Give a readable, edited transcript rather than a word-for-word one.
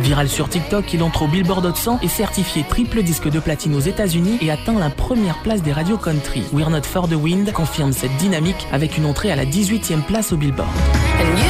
Viral sur TikTok, il entre au Billboard Hot 100 et certifié triple disque de platine aux États-Unis et atteint la première place des radios country. We're Not For The Wind confirme cette dynamique avec une entrée à la 18e place au Billboard.